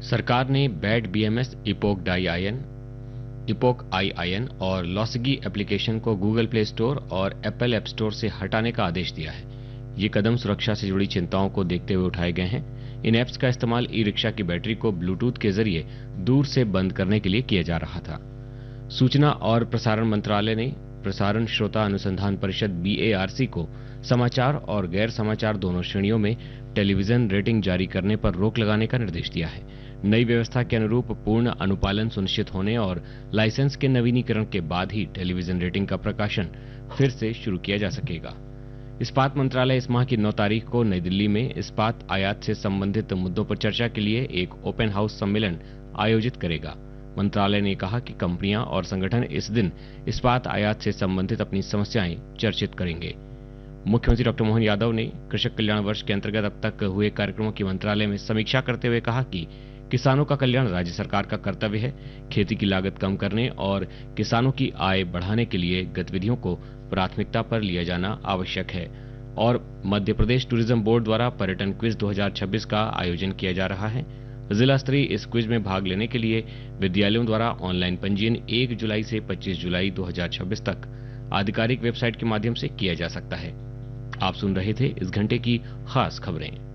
सरकार ने bad BMS, epoch IIN और लॉसगी एप्लीकेशन को गूगल प्ले स्टोर और एप्पल ऐप स्टोर से हटाने का आदेश दिया है। ये कदम सुरक्षा से जुड़ी चिंताओं को देखते हुए उठाए गए हैं। इन ऐप्स का इस्तेमाल ई रिक्शा की बैटरी को ब्लूटूथ के जरिए दूर से बंद करने के लिए किया जा रहा था। सूचना और प्रसारण मंत्रालय ने प्रसारण श्रोता अनुसंधान परिषद बीएआरसी को समाचार और गैर समाचार दोनों श्रेणियों में टेलीविजन रेटिंग जारी करने पर रोक लगाने का निर्देश दिया है। नई व्यवस्था के अनुरूप पूर्ण अनुपालन सुनिश्चित होने और लाइसेंस के नवीनीकरण के बाद ही टेलीविजन रेटिंग का प्रकाशन फिर से शुरू किया जा सकेगा। इस्पात मंत्रालय इस माह की 9 तारीख को नई दिल्ली में इस्पात आयात से संबंधित मुद्दों पर चर्चा के लिए एक ओपन हाउस सम्मेलन आयोजित करेगा। मंत्रालय ने कहा कि कंपनियां और संगठन इस दिन इस्पात आयात से संबंधित अपनी समस्याएं चर्चित करेंगे। मुख्यमंत्री डॉक्टर मोहन यादव ने कृषक कल्याण वर्ष के अंतर्गत अब तक हुए कार्यक्रमों की मंत्रालय में समीक्षा करते हुए कहा कि किसानों का कल्याण राज्य सरकार का कर्तव्य है। खेती की लागत कम करने और किसानों की आय बढ़ाने के लिए गतिविधियों को प्राथमिकता पर लिया जाना आवश्यक है और मध्य प्रदेश टूरिज्म बोर्ड द्वारा पर्यटन क्विज 2026 का आयोजन किया जा रहा है। जिला स्तरीय इस क्विज में भाग लेने के लिए विद्यालयों द्वारा ऑनलाइन पंजीयन 1 जुलाई से 25 जुलाई 2026 तक आधिकारिक वेबसाइट के माध्यम से किया जा सकता है। आप सुन रहे थे इस घंटे की खास खबरें।